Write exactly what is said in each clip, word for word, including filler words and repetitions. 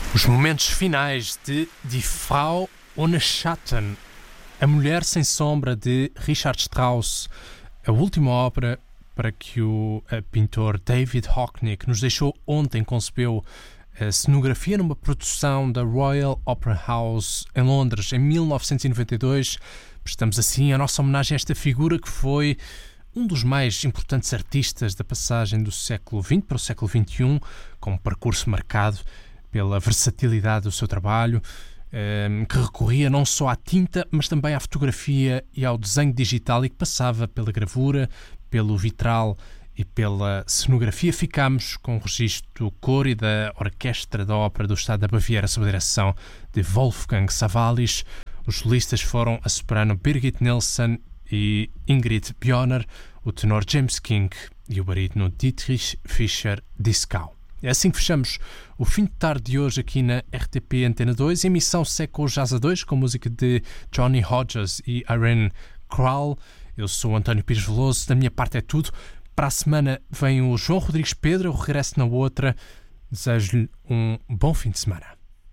Os momentos finais de Die Frau ohne Schatten, A Mulher Sem Sombra, de Richard Strauss, a última obra para que o pintor David Hockney, que nos deixou ontem, concebeu a cenografia numa produção da Royal Opera House em Londres, em mil novecentos e noventa e dois. Prestamos assim a nossa homenagem a esta figura que foi um dos mais importantes artistas da passagem do século vinte para o século vinte e um, com um percurso marcado pela versatilidade do seu trabalho, que recorria não só à tinta, mas também à fotografia e ao desenho digital, e que passava pela gravura, pelo vitral e pela cenografia. Ficámos com o registro do coro e da Orquestra da Ópera do Estado da Baviera, sob a direção de Wolfgang Savalis. Os solistas foram a soprano Birgit Nilsson e Ingrid Björner, o tenor James King e o barítono Dietrich Fischer-Dieskau. É assim que fechamos o fim de tarde de hoje aqui na R T P Antena dois. A emissão segue com o Jazz a dois, com música de Johnny Hodges e Irene Kral. Eu sou o António Pires Veloso. Da minha parte é tudo. Para a semana vem o João Rodrigues Pedro. Eu regresso na outra. Desejo-lhe um bom fim de semana.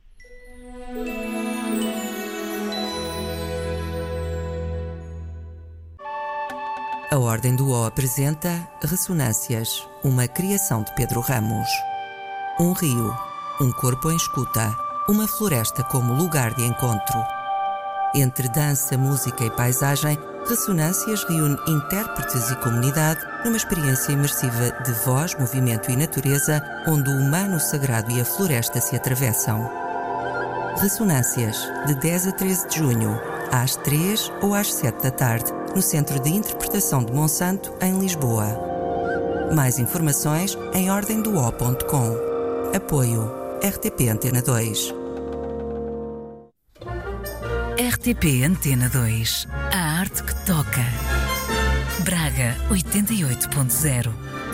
A Ordem do O apresenta Ressonâncias, uma criação de Pedro Ramos. Um rio, um corpo em escuta, uma floresta como lugar de encontro. Entre dança, música e paisagem, Ressonâncias reúne intérpretes e comunidade numa experiência imersiva de voz, movimento e natureza, onde o humano, o sagrado e a floresta se atravessam. Ressonâncias, de dez a treze de junho, às três ou às sete da tarde, no Centro de Interpretação de Monsanto, em Lisboa. Mais informações em ordem do o ponto com. Apoio R T P Antena dois. R T P Antena dois. A arte que toca. Braga oitenta e oito ponto zero.